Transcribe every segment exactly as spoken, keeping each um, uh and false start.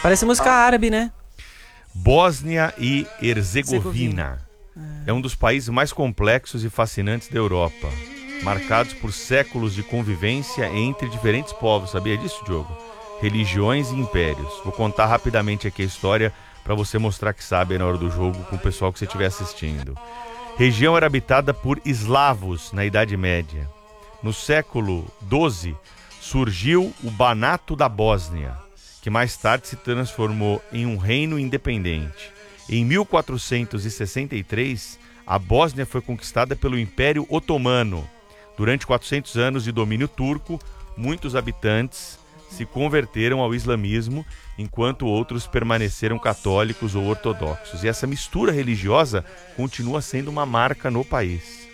Parece música ah. árabe, né? Bósnia e Herzegovina é um dos países mais complexos e fascinantes da Europa, marcados por séculos de convivência entre diferentes povos. Sabia disso, Diogo? Religiões e impérios. Vou contar rapidamente aqui a história para você mostrar que sabe na hora do jogo com o pessoal que você estiver assistindo. Região era habitada por eslavos na Idade Média. No século doze, surgiu o Banato da Bósnia, que mais tarde se transformou em um reino independente. Em mil quatrocentos e sessenta e três, a Bósnia foi conquistada pelo Império Otomano. Durante quatrocentos anos de domínio turco, muitos habitantes se converteram ao islamismo, enquanto outros permaneceram católicos ou ortodoxos. E essa mistura religiosa continua sendo uma marca no país.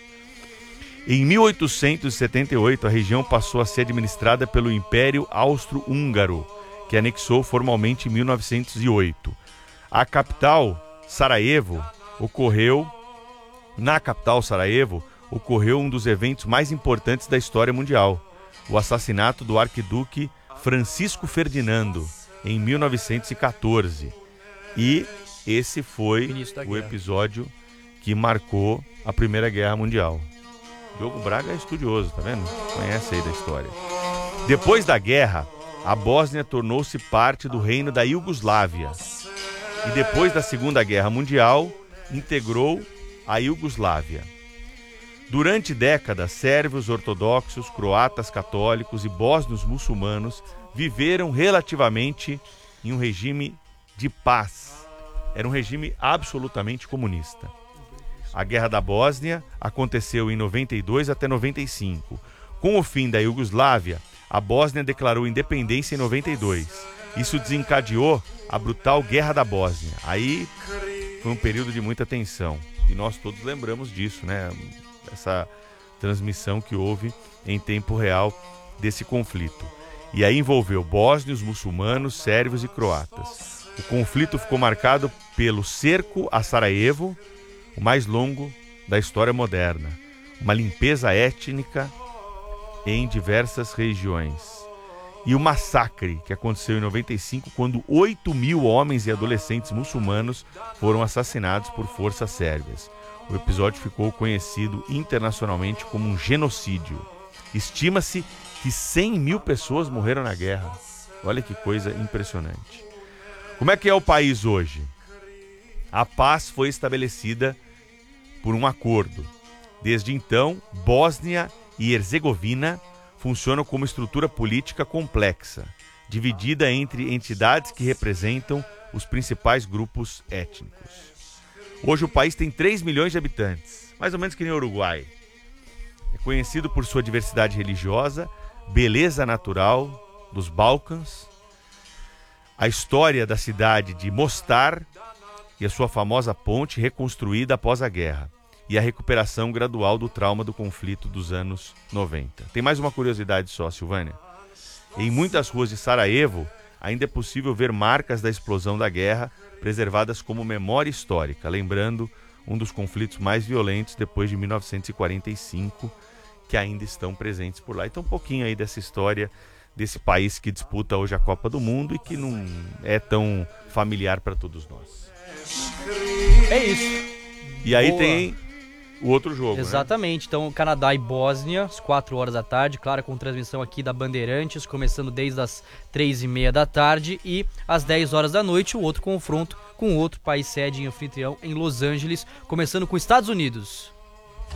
Em mil oitocentos e setenta e oito, a região passou a ser administrada pelo Império Austro-Húngaro, que anexou formalmente em mil novecentos e oito. A capital, Sarajevo, ocorreu... Na capital, Sarajevo, ocorreu um dos eventos mais importantes da história mundial, o assassinato do arquiduque Francisco Ferdinando, em mil novecentos e quatorze. E esse foi o episódio que marcou a Primeira Guerra Mundial. Diogo Braga é estudioso, tá vendo? Conhece aí da história. Depois da guerra, a Bósnia tornou-se parte do reino da Iugoslávia. E depois da Segunda Guerra Mundial, integrou a Iugoslávia. Durante décadas, sérvios ortodoxos, croatas católicos e bósnios muçulmanos viveram relativamente em um regime de paz. Era um regime absolutamente comunista. A Guerra da Bósnia aconteceu em noventa e dois até noventa e cinco. Com o fim da Iugoslávia, a Bósnia declarou independência em noventa e dois. Isso desencadeou a brutal Guerra da Bósnia. Aí foi um período de muita tensão. E nós todos lembramos disso, né? Essa transmissão que houve em tempo real desse conflito. E aí envolveu bósnios, muçulmanos, sérvios e croatas. O conflito ficou marcado pelo cerco a Sarajevo, o mais longo da história moderna. Uma limpeza étnica em diversas regiões. E o massacre que aconteceu em noventa e cinco, quando oito mil homens e adolescentes muçulmanos foram assassinados por forças sérvias. O episódio ficou conhecido internacionalmente como um genocídio. Estima-se que cem mil pessoas morreram na guerra. Olha que coisa impressionante. Como é que é o país hoje? A paz foi estabelecida por um acordo. Desde então, Bósnia e Herzegovina funcionam como estrutura política complexa, dividida entre entidades que representam os principais grupos étnicos. Hoje o país tem três milhões de habitantes, mais ou menos que nem o Uruguai. É conhecido por sua diversidade religiosa, beleza natural dos Balcãs, a história da cidade de Mostar e a sua famosa ponte reconstruída após a guerra, e a recuperação gradual do trauma do conflito dos anos noventa. Tem mais uma curiosidade só, Silvânia. Em muitas ruas de Sarajevo, ainda é possível ver marcas da explosão da guerra, preservadas como memória histórica, lembrando um dos conflitos mais violentos depois de mil novecentos e quarenta e cinco, que ainda estão presentes por lá. Então um pouquinho aí dessa história desse país que disputa hoje a Copa do Mundo e que não é tão familiar para todos nós. É isso. E aí Boa. Tem o outro jogo, exatamente, né? Então Canadá e Bósnia, às quatro horas da tarde, claro, com transmissão aqui da Bandeirantes, começando desde as três e meia da tarde, e às dez horas da noite o outro confronto com outro país sede e anfitrião em Los Angeles, começando com os Estados Unidos.